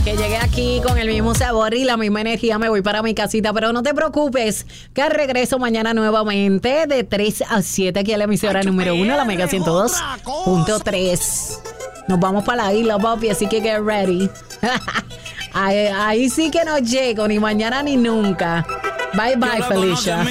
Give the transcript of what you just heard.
que llegué aquí con el mismo sabor y la misma energía. Me voy para mi casita, pero no te preocupes, que regreso mañana nuevamente de 3 a 7 aquí en la emisora número 1, la Mega 102.3. Nos vamos para la isla, papi, así que get ready. Ahí sí que no llego, ni mañana ni nunca. Bye, bye, Felicia.